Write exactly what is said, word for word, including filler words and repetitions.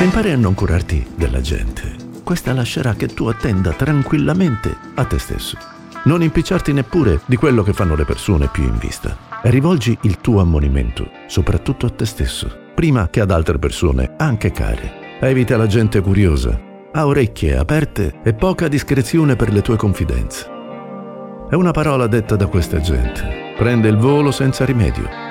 impari a non curarti della gente. Questa lascerà che tu attenda tranquillamente a te stesso. Non impicciarti neppure di quello che fanno le persone più in vista. E rivolgi il tuo ammonimento soprattutto a te stesso, prima che ad altre persone, anche care. Evita la gente curiosa. Ha orecchie aperte e poca discrezione per le tue confidenze. È una parola detta da questa gente. Prende il volo senza rimedio.